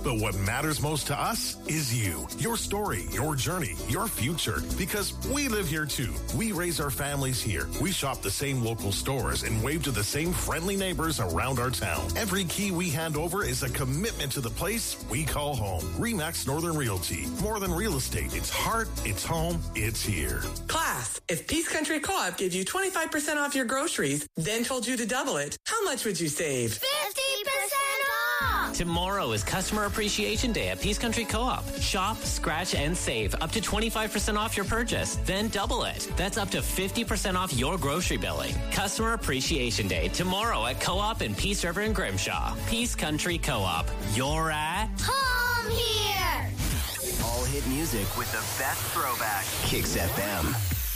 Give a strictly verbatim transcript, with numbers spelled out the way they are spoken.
But what matters most to us is you, your story, your journey, your future. Because we live here too. We raise our families here. We shop the same local stores and wave to the same friendly neighbors around our town. Every key we hand over is a commitment to the place we call home. RE/MAX Northern Realty. More than real estate. It's heart, it's home, it's here. Class, if Peace Country Co-op gave you twenty-five percent off your groceries, then told you to double it, how much would you save? fifty percent off! Tomorrow is Customer Appreciation Day at Peace Country Co-op. Shop, scratch, and save up to twenty-five percent off your purchase. Then double it. That's up to fifty percent off your grocery billing. Customer Appreciation Day tomorrow at Co-op in Peace River and Grimshaw. Peace Country Co-op. You're at home here! All hit music with the best throwback. Kicks F M.